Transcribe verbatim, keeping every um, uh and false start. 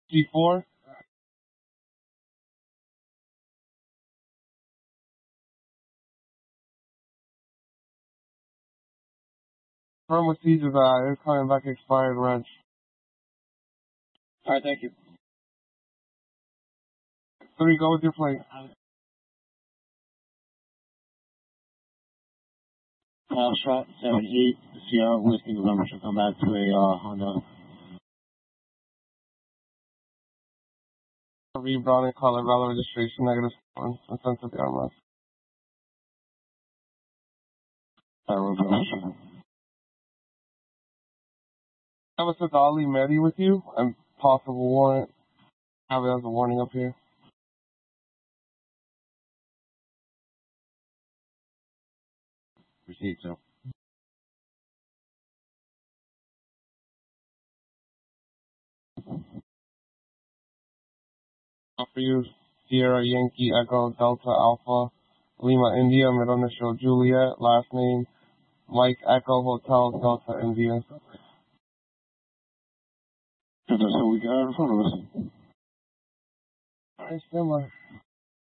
G four. Firm with Caesar's eye. It's coming back expired wrench. Alright, thank you. Three, go with your plate. Uh, shot seven eight, Sierra Whiskey November should come back to a uh, Honda. Reed Brown in color, valid registration, negative one. And sent to the armrest. Uh, Have a Sadali Medi with you and possible warrant. Have it as a warning up here. Received, sir. For you, Sierra Yankee Echo Delta Alpha Lima India, middle initial Juliet, last name Mike Echo Hotel Delta India. That's what we got in front of us. Alright, stand by.